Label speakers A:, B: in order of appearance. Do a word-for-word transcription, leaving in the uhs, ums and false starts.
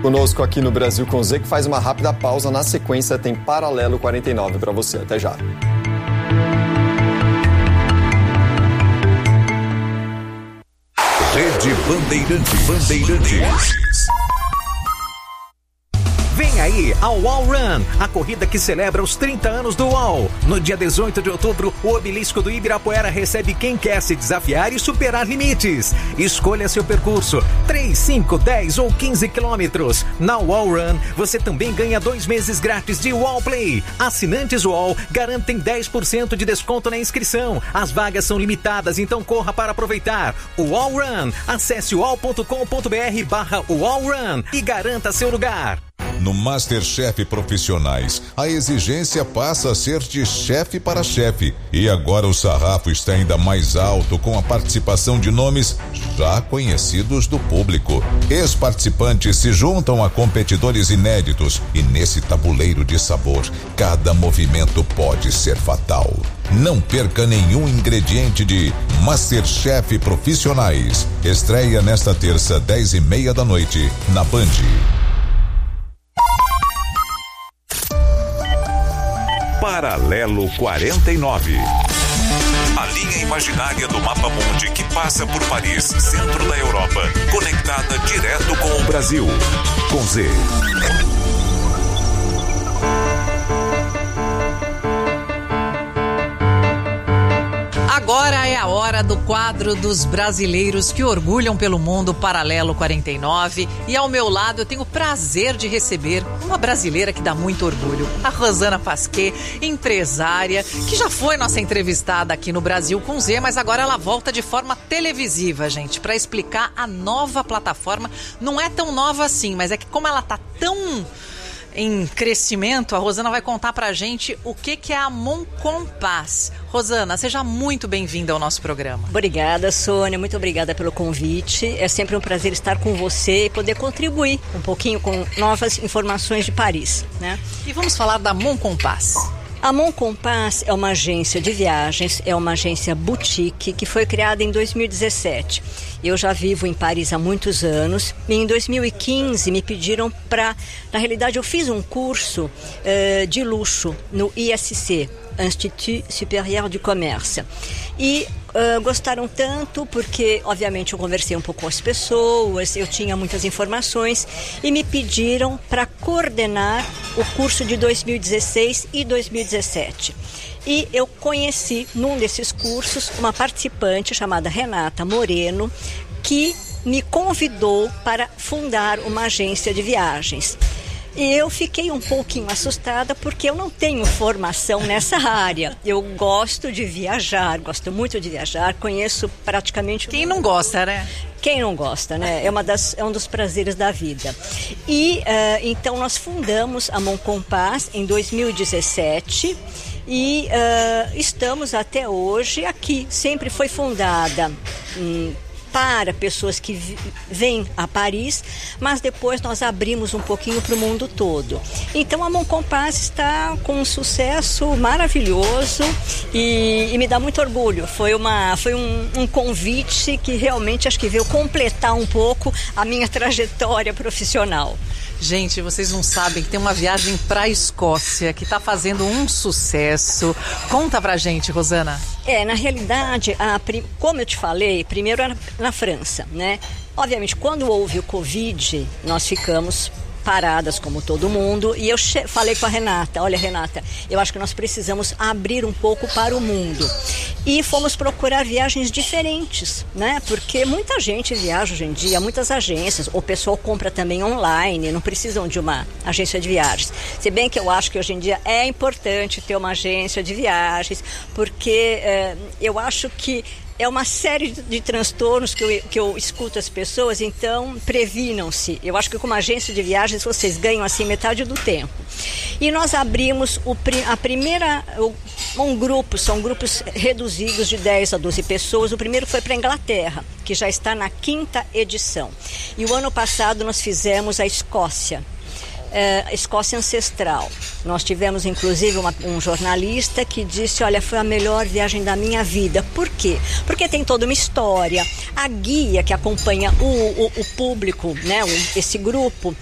A: Conosco aqui no Brasil com Z, que faz uma rápida pausa. Na sequência tem Paralelo quarenta e nove para você. Até já.
B: Rede Bandeirantes. Bandeirantes.
C: Vem aí a UOL Run, a corrida que celebra os trinta anos do UOL. No dia dezoito de outubro, o obelisco do Ibirapuera recebe quem quer se desafiar e superar limites. Escolha seu percurso, três, cinco, dez ou quinze quilômetros. Na UOL Run, você também ganha dois meses grátis de UOL Play. Assinantes UOL garantem dez por cento de desconto na inscrição. As vagas são limitadas, então corra para aproveitar. UOL Run, acesse uol ponto com ponto br barra UOL Run e garanta seu lugar.
B: No MasterChef Profissionais, a exigência passa a ser de chefe para chefe. E agora o sarrafo está ainda mais alto com a participação de nomes já conhecidos do público. Ex-participantes se juntam a competidores inéditos e nesse tabuleiro de sabor, cada movimento pode ser fatal. Não perca nenhum ingrediente de MasterChef Profissionais. Estreia nesta terça, dez e meia da noite, na Band. Paralelo quarenta e nove. A linha imaginária do Mapa Mundi que passa por Paris, centro da Europa, conectada direto com o Brasil. Com Z.
D: Agora é a hora do quadro dos brasileiros que orgulham pelo mundo, Paralelo quarenta e nove. E ao meu lado eu tenho o prazer de receber uma brasileira que dá muito orgulho, a Rosana Pasquet, empresária, que já foi nossa entrevistada aqui no Brasil com Z, mas agora ela volta de forma televisiva, gente, para explicar a nova plataforma. Não é tão nova assim, mas é que como ela tá tão em crescimento, a Rosana vai contar pra gente o que, que é a Mon Compass. Rosana, seja muito bem-vinda ao nosso programa.
E: Obrigada, Sônia, muito obrigada pelo convite. É sempre um prazer estar com você e poder contribuir um pouquinho com novas informações de Paris, né?
D: E vamos falar da Mon Compass.
E: A Mon Compass é uma agência de viagens, é uma agência boutique que foi criada em dois mil e dezessete. Eu já vivo em Paris há muitos anos e em dois mil e quinze me pediram para... Na realidade, eu fiz um curso uh, de luxo no I S C, Institut Supérieur du Commerce. E uh, gostaram tanto porque, obviamente, eu conversei um pouco com as pessoas, eu tinha muitas informações e me pediram para coordenar o curso de dois mil e dezesseis e dois mil e dezessete. E eu conheci, num desses cursos, uma participante chamada Renata Moreno, que me convidou para fundar uma agência de viagens. E eu fiquei um pouquinho assustada porque eu não tenho formação nessa área. Eu gosto de viajar, gosto muito de viajar, conheço praticamente...
D: Quem não gosta, né?
E: Quem não gosta, né? É, uma das, é um dos prazeres da vida. E uh, então nós fundamos a Mon Compass em dois mil e dezessete e uh, estamos até hoje aqui. Sempre foi fundada hum, para pessoas que vêm a Paris, mas depois nós abrimos um pouquinho para o mundo todo. Então a Mon Compass está com um sucesso maravilhoso e, e me dá muito orgulho. Foi, uma, foi um, um convite que realmente acho que veio completar um pouco a minha trajetória profissional.
D: Gente, vocês não sabem que tem uma viagem para a Escócia que está fazendo um sucesso. Conta pra gente, Rosana.
E: É, na realidade, a, como eu te falei, primeiro era na França, né? Obviamente, quando houve o Covid, nós ficamos paradas como todo mundo e eu che- falei com a Renata, olha Renata, eu acho que nós precisamos abrir um pouco para o mundo e fomos procurar viagens diferentes, né? Porque muita gente viaja hoje em dia, muitas agências, o pessoal compra também online, não precisam de uma agência de viagens, se bem que eu acho que hoje em dia é importante ter uma agência de viagens, porque eh, eu acho que é uma série de transtornos que eu, que eu escuto as pessoas, então previnam-se. Eu acho que com uma agência de viagens vocês ganham assim metade do tempo. E nós abrimos o, a primeira, um grupo, são grupos reduzidos de dez a doze pessoas. O primeiro foi para a Inglaterra, que já está na quinta edição. E o ano passado nós fizemos a Escócia. Uh, Escócia Ancestral. Nós tivemos inclusive uma, um jornalista que disse, olha, foi a melhor viagem da minha vida. Por quê? Porque tem toda uma história. A guia que acompanha o, o, o público, né, o, esse grupo,